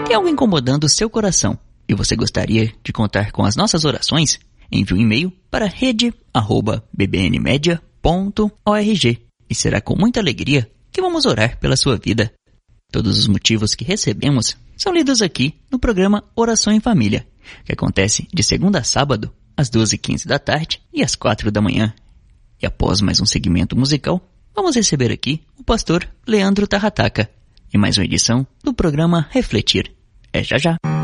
Tem algo incomodando o seu coração e você gostaria de contar com as nossas orações? Envie um e-mail para rede@bbnmedia.org e será com muita alegria que vamos orar pela sua vida. Todos os motivos que recebemos são lidos aqui no programa Oração em Família, que acontece de segunda a sábado, às 12h15 da tarde e às 4 da manhã. E após mais um segmento musical, vamos receber aqui o pastor Leandro Tarrataca e mais uma edição do programa Refletir. É já já!